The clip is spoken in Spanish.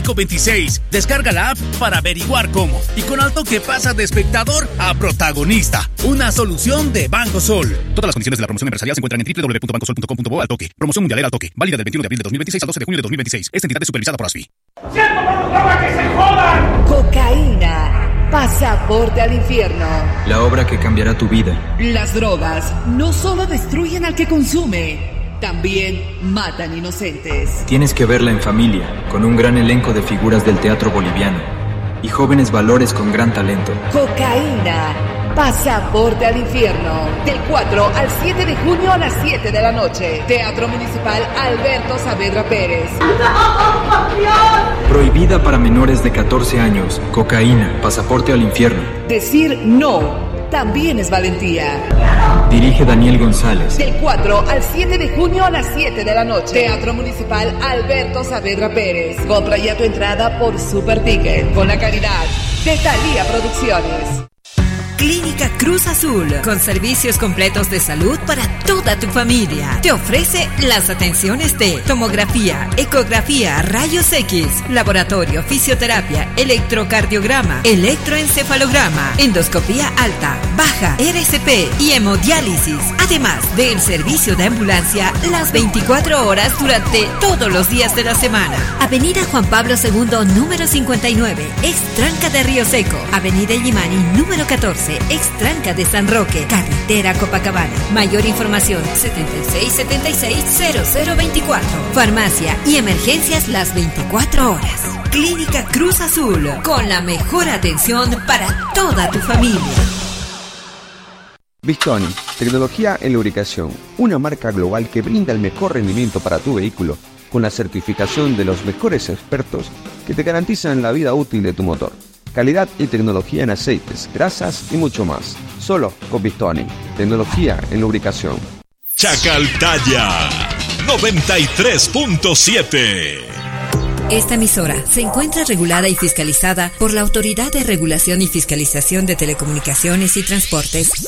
México 26. Descarga la app para averiguar cómo. Y con Al Toque pasa de espectador a protagonista. Una solución de Banco Sol. Todas las condiciones de la promoción empresarial se encuentran en www.bancosol.com.bo. Al Toque. Promoción mundial Al Toque. Válida del 21 de abril de 2026 al 12 de junio de 2026. Esta entidad es supervisada por ASFI. ¡Siento por los drogas que se jodan! Cocaína. Pasaporte al infierno. La obra que cambiará tu vida. Las drogas no solo destruyen al que consume, también matan inocentes. Tienes que verla en familia, con un gran elenco de figuras del teatro boliviano y jóvenes valores con gran talento. Cocaína. Pasaporte al infierno. Del 4 al 7 de junio a las 7 de la noche. Teatro Municipal Alberto Saavedra Pérez. Prohibida para menores de 14 años. Cocaína. Pasaporte al infierno. Decir no también es valentía. Dirige Daniel González. Del 4 al 7 de junio a las 7 de la noche. Teatro Municipal Alberto Saavedra Pérez. Compra ya tu entrada por Super Ticket con la caridad de Thalía Producciones. Clínica Cruz Azul, con servicios completos de salud para toda tu familia. Te ofrece las atenciones de tomografía, ecografía, rayos X, laboratorio, fisioterapia, electrocardiograma, electroencefalograma, endoscopía alta, baja, RCP y hemodiálisis. Además del servicio de ambulancia las 24 horas durante todos los días de la semana. Avenida Juan Pablo II, número 59, Extranca de Río Seco. Avenida Illimani, número 14. Extranca de San Roque, carretera Copacabana. Mayor información 7676-0024. Farmacia y emergencias las 24 horas. Clínica Cruz Azul, con la mejor atención para toda tu familia. Bistoni, tecnología en lubricación, una marca global que brinda el mejor rendimiento para tu vehículo con la certificación de los mejores expertos que te garantizan la vida útil de tu motor. Calidad y tecnología en aceites, grasas y mucho más. Solo con Bistoni. Tecnología en lubricación. Chacaltaya 93.7. Esta emisora se encuentra regulada y fiscalizada por la Autoridad de Regulación y Fiscalización de Telecomunicaciones y Transportes,